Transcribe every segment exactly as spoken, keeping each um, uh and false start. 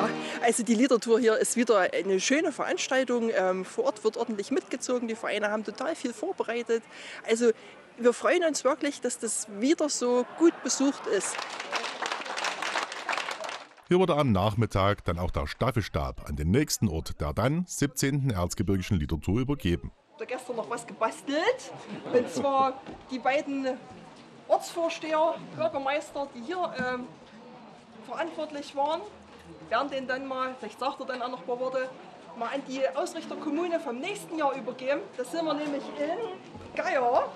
Ja, also die Liedertour hier ist wieder eine schöne Veranstaltung. Ähm, vor Ort wird ordentlich mitgezogen. Die Vereine haben total viel vorbereitet. Also wir freuen uns wirklich, dass das wieder so gut besucht ist. Hier wurde am Nachmittag dann auch der Staffelstab an den nächsten Ort der dann siebzehnten Erzgebirgischen Liedertour übergeben. Ich habe gestern noch was gebastelt. Und zwar die beiden Ortsvorsteher, Bürgermeister, die hier ähm, verantwortlich waren, werden den dann mal, vielleicht sagt er dann auch noch ein paar Worte, mal an die Ausrichterkommune vom nächsten Jahr übergeben. Da sind wir nämlich in Geier.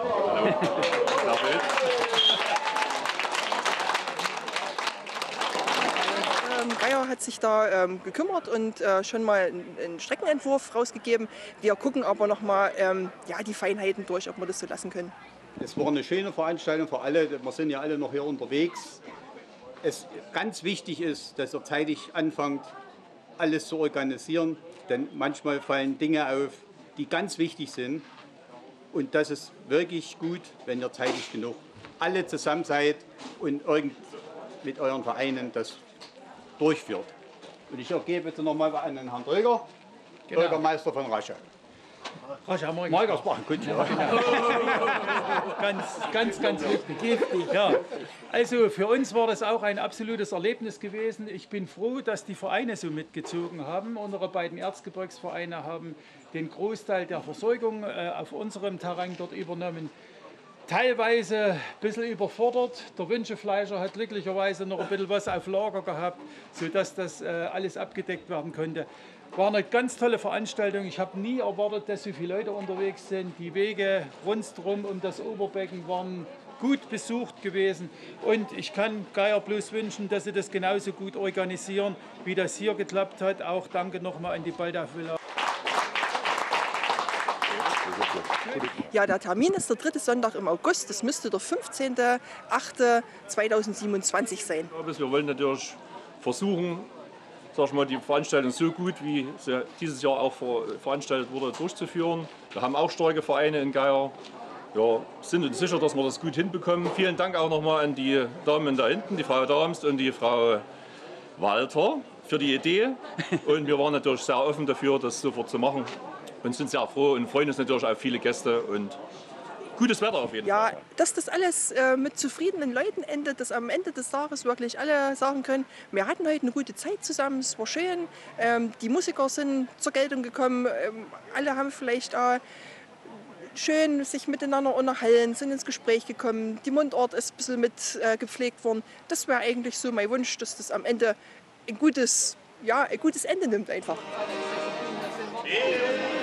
Ähm, Geier hat sich da ähm, gekümmert und äh, schon mal einen Streckenentwurf rausgegeben. Wir gucken aber noch mal ähm, ja, die Feinheiten durch, ob wir das so lassen können. Es war eine schöne Veranstaltung für alle. Wir sind ja alle noch hier unterwegs. Es ganz wichtig ist, dass ihr zeitig anfangt, alles zu organisieren. Denn manchmal fallen Dinge auf, die ganz wichtig sind. Und das ist wirklich gut, wenn ihr zeitig genug alle zusammen seid und irgend mit euren Vereinen das durchführt. Und ich übergebe jetzt nochmal an den Herrn Dröger, genau. Bürgermeister von Rasche. Rasche haben wir Malgersbach, gut. Ja. ganz, ganz, ganz giftig. Ja. Also für uns war das auch ein absolutes Erlebnis gewesen. Ich bin froh, dass die Vereine so mitgezogen haben. Unsere beiden Erzgebirgsvereine haben den Großteil der Versorgung äh, auf unserem Terrain dort übernommen. Teilweise ein bisschen überfordert. Der Wünschefleischer hat glücklicherweise noch ein bisschen was auf Lager gehabt, sodass das äh, alles abgedeckt werden konnte. War eine ganz tolle Veranstaltung. Ich habe nie erwartet, dass so viele Leute unterwegs sind. Die Wege rundherum um das Oberbecken waren gut besucht gewesen. Und ich kann Geier bloß wünschen, dass sie das genauso gut organisieren, wie das hier geklappt hat. Auch danke nochmal an die Baldach-Villa. Ja, der Termin ist der dritte Sonntag im August. Das müsste der fünfzehnte achte zweitausendsiebenundzwanzig sein. Wir wollen natürlich versuchen, sag ich mal, die Veranstaltung so gut, wie sie dieses Jahr auch veranstaltet wurde, durchzuführen. Wir haben auch starke Vereine in Geier. Ja, sind uns sicher, dass wir das gut hinbekommen. Vielen Dank auch nochmal an die Damen da hinten, die Frau Damst und die Frau Walter, für die Idee. Und wir waren natürlich sehr offen dafür, das sofort zu machen. Und sind sehr froh und freuen uns natürlich auf viele Gäste und gutes Wetter auf jeden ja, Fall. Dass das alles äh, mit zufriedenen Leuten endet, dass am Ende des Tages wirklich alle sagen können, wir hatten heute eine gute Zeit zusammen, es war schön, ähm, die Musiker sind zur Geltung gekommen, ähm, alle haben vielleicht äh, schön sich miteinander unterhalten, sind ins Gespräch gekommen, die Mundart ist ein bisschen mit äh, gepflegt worden. Das wäre eigentlich so mein Wunsch, dass das am Ende ein gutes, ja, ein gutes Ende nimmt einfach. Yeah.